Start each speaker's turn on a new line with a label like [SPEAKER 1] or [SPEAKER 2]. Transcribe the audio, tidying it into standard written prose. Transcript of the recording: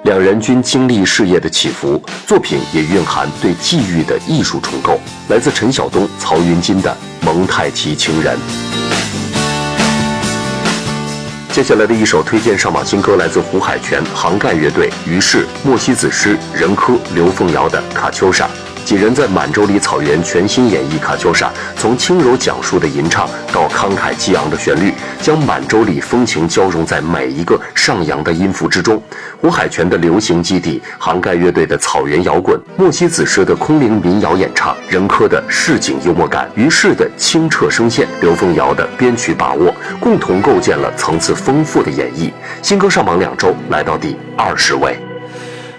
[SPEAKER 1] 两人均经历事业的起伏，作品也蕴含对际遇的艺术重构。来自陈晓东、曹云金的《蒙太奇情人》。接下来的一首推荐上榜新歌来自胡海泉、杭盖乐队、于适、莫西子诗、任科、刘凤瑶的《卡秋莎》。几人在满洲里草原全新演绎卡秋莎，从轻柔讲述的吟唱到慷慨激昂的旋律，将满洲里风情交融在每一个上扬的音符之中。胡海泉的流行基地，杭盖乐队的草原摇滚，莫西子诗的空灵民谣演唱，任科的市井幽默感，于适的清澈声线，刘凤瑶的编曲把握，共同构建了层次丰富的演绎。新歌上榜2周，来到第20位。